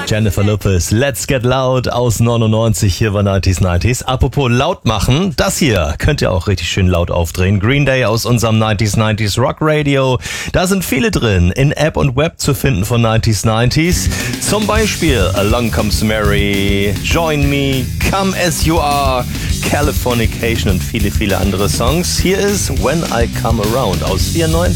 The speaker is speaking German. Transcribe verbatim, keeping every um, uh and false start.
Jennifer Lopez, Let's Get Loud aus neunundneunzig, hier war neunziger neunziger. Apropos laut machen, das hier könnt ihr auch richtig schön laut aufdrehen. Green Day aus unserem neunziger neunziger Rock Radio. Da sind viele drin, in App und Web zu finden von neunziger neunziger. Zum Beispiel Along Comes Mary, Join Me, Come As You Are, Californication und viele, viele andere Songs. Hier ist When I Come Around aus vierundneunzig.